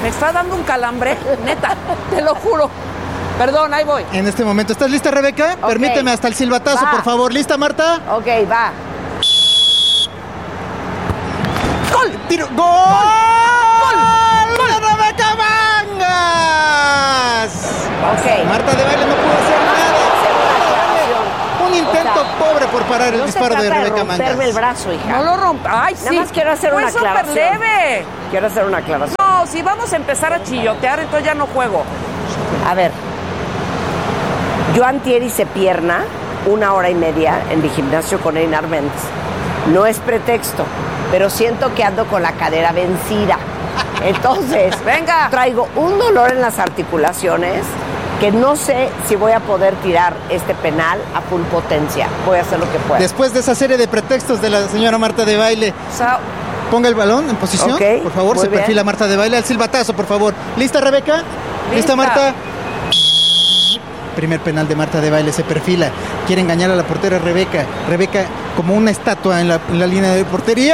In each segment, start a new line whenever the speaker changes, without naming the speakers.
está dando un calambre, neta, te lo juro. Perdón, ahí voy.
En este momento, ¿estás lista, Rebeca?
Ok.
Permíteme hasta el silbatazo, por favor. ¿Lista, Marta?
Ok, va.
¡Gol!
¡Tiro! ¡Gol!
¡Gol!
¡Gol de Rebeca Mangas!
Ok.
Marta de Baile no pudo hacer nada. Un intento pobre por parar el
No
disparo
se
de
trata
Rebeca
romperme
Mangas.
el brazo, hija.
No lo rompa. Ay, sí.
Nada más quiero hacer una
Fue súper
aclaración.
leve.
Quiero hacer una aclaración.
No, si vamos a empezar a chillotear, entonces ya no juego.
A ver, yo antier hice pierna 1 hora y media en mi gimnasio con Einar Méndez. No es pretexto, pero siento que ando con la cadera vencida. Entonces,
Venga.
traigo un dolor en las articulaciones que no sé si voy a poder tirar este penal a full potencia. Voy a hacer lo que pueda.
Después de esa serie de pretextos de la señora Marta de Baile,
O sea,
ponga el balón en posición,
Ok,
por favor.
muy
Se
bien.
perfila Marta de Baile al silbatazo, por favor. ¿Lista, Rebeca? ¿Lista, Marta? Primer penal de Marta de Baile, se perfila. Quiere engañar a la portera Rebeca. Rebeca como una estatua en la línea de portería.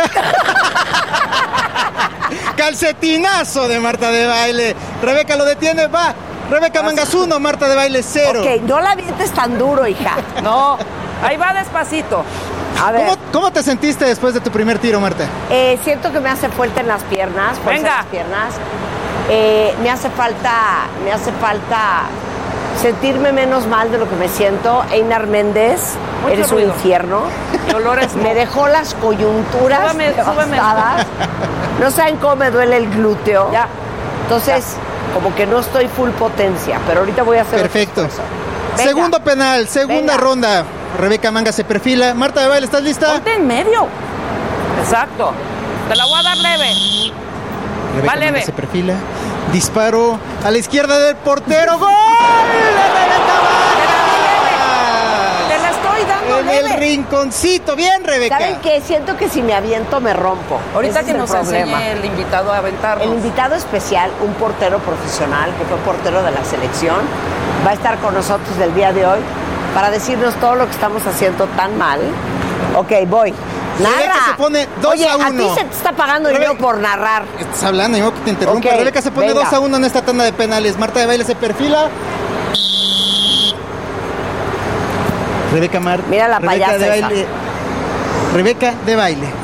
Calcetinazo de Marta de Baile. Rebeca lo detiene, va. Rebeca Mangas 1, Marta de Baile 0.
Ok, no la avientes tan duro, hija.
no. Ahí va despacito.
A ver,
¿Cómo te sentiste después de tu primer tiro, Marta?
siento que me hace fuerte en las piernas. fuerza en
Venga.
las piernas. Me hace falta sentirme menos mal de lo que me siento. Einar Méndez,
Mucho
eres
ruido.
un infierno.
Y olores
Me dejó las coyunturas
Súbeme.
devastadas. No saben cómo me duele el glúteo.
Ya.
Entonces, como que no estoy full potencia, pero ahorita voy a hacer otro
Perfecto.
esfuerzo. Venga.
Segundo penal, segunda
Venga.
ronda. Rebeca Mangas se perfila. Marta de Baile, ¿estás lista?
Ponte en medio. Exacto. Te la voy a dar leve.
Rebeca
Va leve.
Mangas se perfila. Disparo a la izquierda del portero. ¡Gol de Rebeca
Te
Mangas!
la estoy dando
En el
leve.
rinconcito. Bien, Rebeca.
¿Saben qué? Siento que si me aviento me rompo.
Ahorita
Ese
que
es el
nos
problema.
enseñe el invitado a aventarnos.
El invitado especial, un portero profesional, que fue portero de la selección, va a estar con nosotros el día de hoy para decirnos todo lo que estamos haciendo tan mal. Ok, voy.
Rebeca
Narra.
se pone 2
Oye,
a 1.
a ti se te está pagando dinero
Rebeca-
por narrar.
Estás hablando, yo que te interrumpo.
Ok,
Rebeca se pone
venga.
2 a 1 en esta tanda de penales. Marta de Baile se perfila. Rebeca
Mira la
Rebeca
payasa
de
esa.
Baile. Rebeca de Baile.